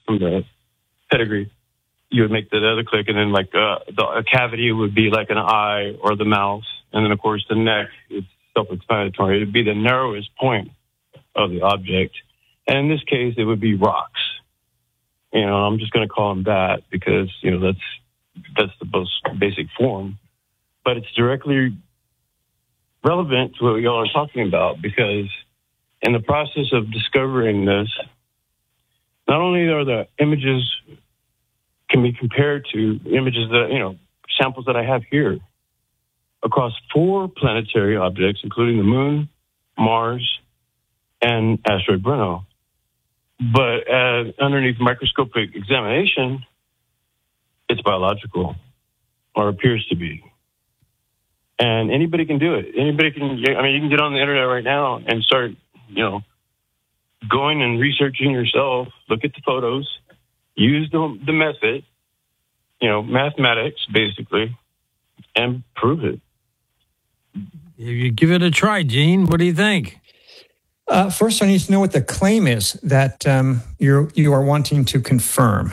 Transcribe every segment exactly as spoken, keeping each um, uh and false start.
from the pedigree. You would make the other click, and then like uh, the a cavity would be like an eye or the mouth, and then of course the neck is self-explanatory. It would be the narrowest point of the object, and in this case, it would be rocks. You know, I'm just going to call them that because you know that's that's the most basic form, but it's directly relevant to what y'all are talking about because in the process of discovering this, not only are the images can be compared to images that, you know, samples that I have here across four planetary objects, including the moon, Mars, and asteroid Bruno. But uh, underneath microscopic examination, it's biological, or appears to be. And anybody can do it. Anybody can, I mean, you can get on the internet right now and start, you know, going and researching yourself, look at the photos, use the, the method, you know, mathematics, basically, and prove it. You give it a try, Gene. What do you think? Uh, first, I need to know what the claim is that um, you're, you are wanting to confirm.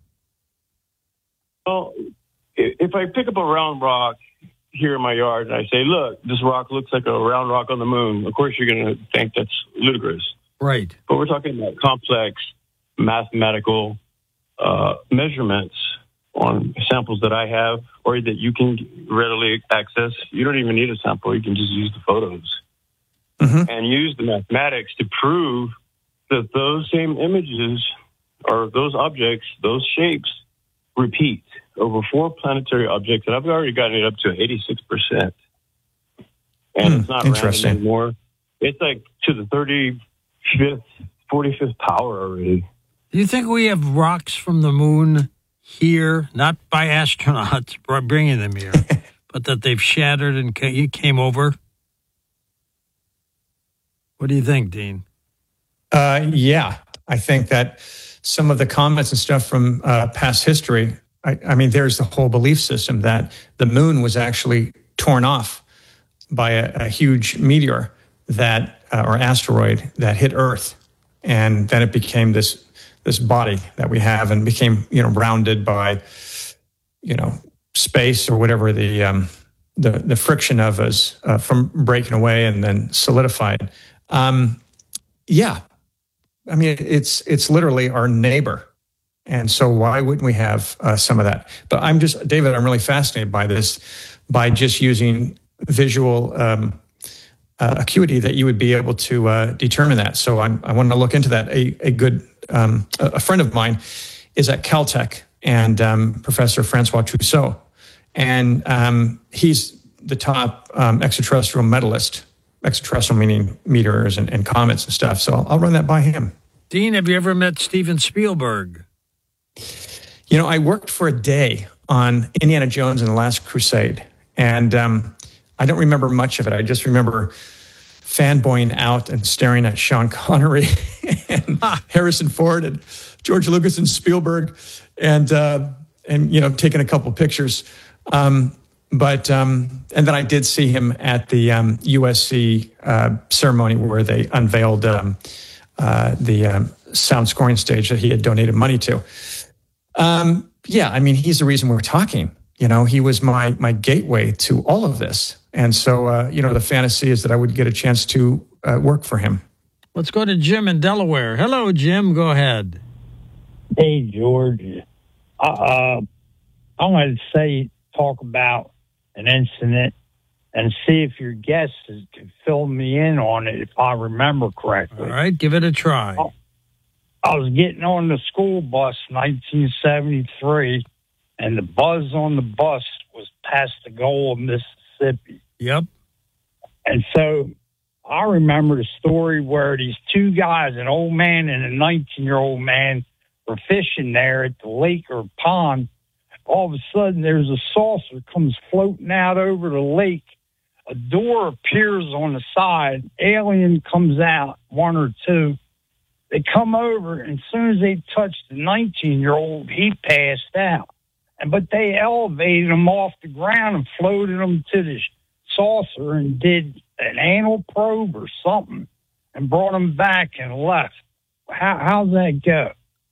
Well, if I pick up a round rock here in my yard and I say, look, this rock looks like a round rock on the moon, of course you're going to think that's ludicrous. Right. But we're talking about complex mathematical uh, measurements on samples that I have or that you can readily access. You don't even need a sample. You can just use the photos mm-hmm. and use the mathematics to prove that those same images or those objects, those shapes repeat over four planetary objects. And I've already gotten it up to eighty-six percent. And hmm, it's not random anymore. It's like to the thirty-fifth, forty-fifth power already. Do you think we have rocks from the moon here, not by astronauts bringing them here, but that they've shattered and came over? What do you think, Dean? Uh, yeah, I think that some of the comments and stuff from uh, past history, I, I mean, there's the whole belief system that the moon was actually torn off by a, a huge meteor that uh, or asteroid that hit Earth, and then it became this this body that we have, and became you know rounded by you know space or whatever the um, the the friction of us uh, from breaking away and then solidified. Um, yeah, I mean it's it's literally our neighbor, and so why wouldn't we have uh, some of that? But I'm just David, I'm really fascinated by this, by just using visual um, uh, acuity that you would be able to uh, determine that. So I'm, I want to look into that. A, a good um, a friend of mine is at Caltech, and um, Professor Francois Trousseau, and um, he's the top um, extraterrestrial medalist. Extraterrestrial meaning meteors and, and comets and stuff. So I'll, I'll run that by him. Dean, have you ever met Steven Spielberg? You know, I worked for a day on Indiana Jones and the Last Crusade, and um, I don't remember much of it. I just remember fanboying out and staring at Sean Connery and Harrison Ford and George Lucas and Spielberg, and uh, and you know taking a couple pictures. Um, but um, and then I did see him at the um, U S C uh, ceremony where they unveiled um, uh, the um, sound scoring stage that he had donated money to. Um, yeah, I mean, he's the reason we're talking. You know, he was my my gateway to all of this. And so, uh, you know, the fantasy is that I would get a chance to uh, work for him. Let's go to Jim in Delaware. Hello, Jim. Go ahead. Hey, George. Uh, uh, I wanted to say, talk about an incident and see if your guests could fill me in on it if I remember correctly. All right, give it a try. I, I was getting on the school bus in nineteen seventy-three, and the buzz on the bus was past the goal of Mississippi. Yep. And so I remember the story where these two guys, an old man and a nineteen-year-old man, were fishing there at the lake or pond. All of a sudden, there's a saucer comes floating out over the lake. A door appears on the side. Alien comes out, one or two. They come over, and as soon as they touch the nineteen-year-old, he passed out. And but they elevated him off the ground and floated him to the saucer and did an anal probe or something and brought him back and left. How, how's that go?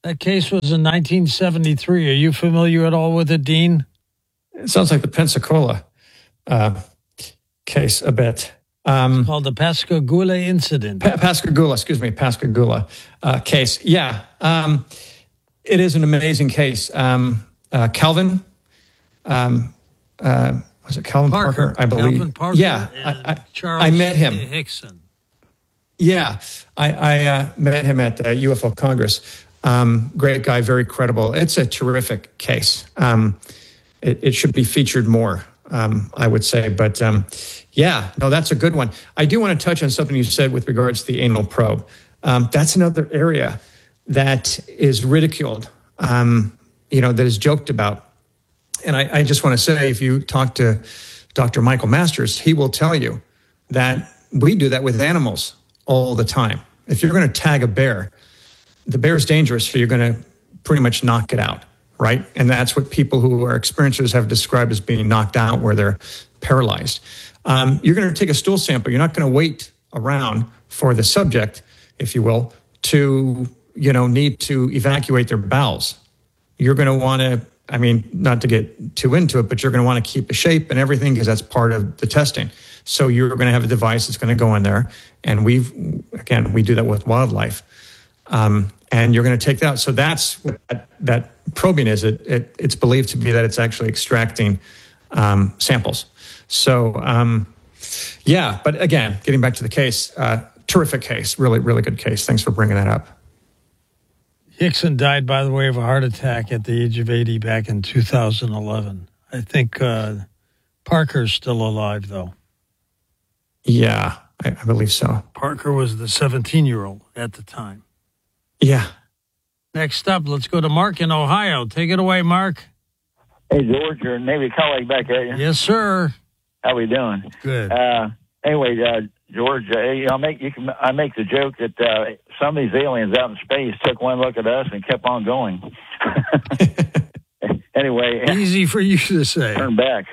That case was in nineteen seventy-three. Are you familiar at all with it, Dean? It sounds like the Pensacola uh, case a bit. Um, it's called the Pascagoula incident. Pa- Pascagoula, excuse me, Pascagoula uh, case. Yeah, um, it is an amazing case. Um, uh, Calvin, um, uh, was it Calvin Parker? Parker I believe. Calvin Parker. Yeah, and I, I, Charles I met him. Hickson. Yeah, I, I uh, met him at the U F O Congress. Um, great guy, very credible. It's a terrific case. Um, it, it should be featured more, um, I would say. But um, yeah, no, that's a good one. I do want to touch on something you said with regards to the anal probe. Um, that's another area that is ridiculed, um, you know, that is joked about. And I, I just want to say, if you talk to Doctor Michael Masters, he will tell you that we do that with animals all the time. If you're going to tag a bear, the bear's dangerous, so you're going to pretty much knock it out, right? And that's what people who are experiencers have described as being knocked out, where they're paralyzed. Um, you're going to take a stool sample. You're not going to wait around for the subject, if you will, to, you know, need to evacuate their bowels. You're going to want to, I mean, not to get too into it, but you're going to want to keep the shape and everything, because that's part of the testing. So you're going to have a device that's going to go in there. And we've, again, we do that with wildlife. Um, and you're going to take that out. So that's what that, that probing is. It, it, it's believed to be that it's actually extracting um, samples. So, um, yeah, but again, getting back to the case, uh, terrific case, really, really good case. Thanks for bringing that up. Hickson died, by the way, of a heart attack at the age of eighty back in two thousand eleven. I think uh, Parker's still alive, though. Yeah, I, I believe so. Parker was the seventeen-year-old at the time. Yeah. Next up, let's go to Mark in Ohio. Take it away, Mark. Hey, George, your Navy colleague back at you. Yes, sir. How we doing? Good. Uh, anyway, uh, George, uh, you know, I make you can I make the joke that uh, some of these aliens out in space took one look at us and kept on going. Anyway, easy for you to say. Turn back.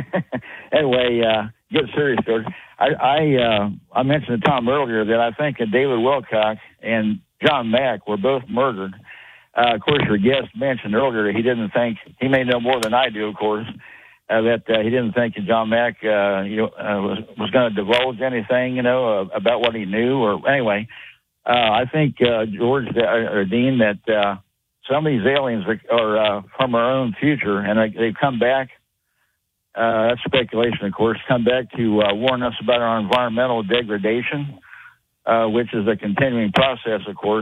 Anyway, uh, get serious, George. I I, uh, I mentioned to Tom earlier that I think that David Wilcock and John Mack were both murdered. Uh, of course, your guest mentioned earlier that he didn't think, he may know more than I do, of course, uh, that uh, he didn't think that John Mack uh, you know, uh, was, was going to divulge anything, you know, uh, about what he knew. Or anyway, uh, I think, uh, George uh, or Dean, that uh, some of these aliens are, are uh, from our own future, and they, they've come back. Uh, that's speculation, of course, come back to uh, warn us about our environmental degradation, uh, which is a continuing process, of course.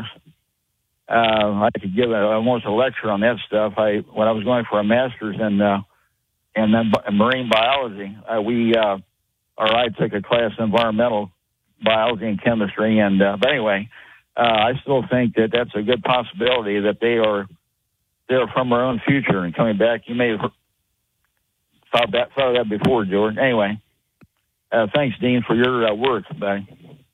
Uh, I could give a, almost a lecture on that stuff. I when I was going for a master's in uh, in, in marine biology, uh, we uh, or I took a class in environmental biology and chemistry. And uh, but anyway, uh, I still think that that's a good possibility that they are they're from our own future and coming back. You may have thought that thought of that before, George. Anyway, uh, thanks, Dean, for your uh, work, buddy.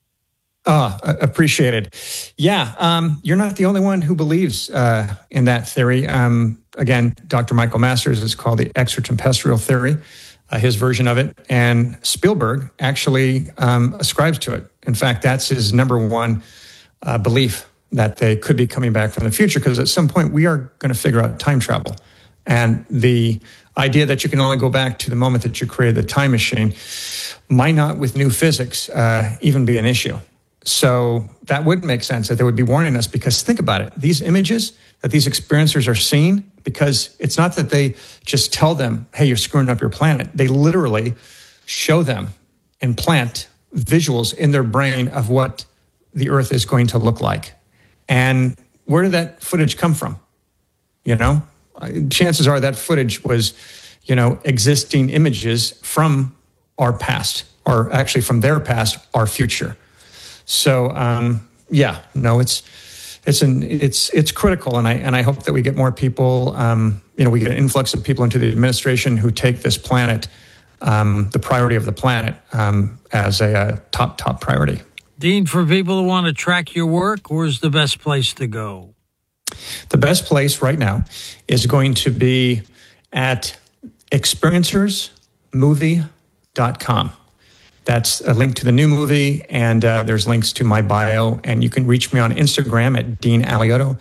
Oh, appreciated. Yeah, um, you're not the only one who believes uh, in that theory. Um, again, Doctor Michael Masters is called the extraterrestrial theory, uh, his version of it. And Spielberg actually um, ascribes to it. In fact, that's his number one uh, belief, that they could be coming back from the future, because at some point we are going to figure out time travel. And the idea that you can only go back to the moment that you created the time machine might not, with new physics, uh, even be an issue. So that would make sense that they would be warning us, because think about it. These images that these experiencers are seeing, because it's not that they just tell them, hey, you're screwing up your planet. They literally show them and plant visuals in their brain of what the Earth is going to look like. And where did that footage come from? You know, chances are that footage was, you know, existing images from our past, or actually from their past, our future. So um, yeah, no, it's it's an it's it's critical, and I and I hope that we get more people. Um, you know, we get an influx of people into the administration who take this planet, um, the priority of the planet, um, as a, a top top priority. Dean, for people who want to track your work, where's the best place to go? The best place right now is going to be at experiencers movie dot com. That's a link to the new movie, and uh, there's links to my bio, and you can reach me on Instagram at Dean Aliotto,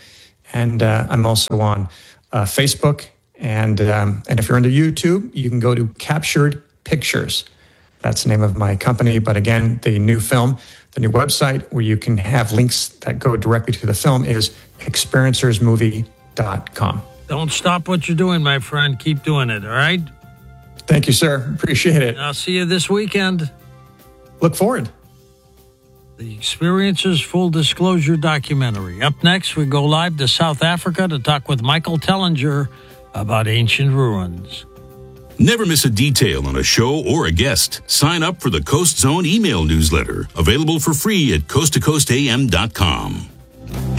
And uh, I'm also on uh, Facebook. And um, and if you're into YouTube, you can go to Captured Pictures. That's the name of my company. But again, the new film, the new website where you can have links that go directly to the film is experiencersmovie dot com. Don't stop what you're doing, my friend. Keep doing it, all right? Thank you, sir. Appreciate it. I'll see you this weekend. Look forward. The Experiencers Full Disclosure documentary. Up next, we go live to South Africa to talk with Michael Tellinger about ancient ruins. Never miss a detail on a show or a guest. Sign up for the Coast Zone email newsletter, available for free at coast to coast a m dot com.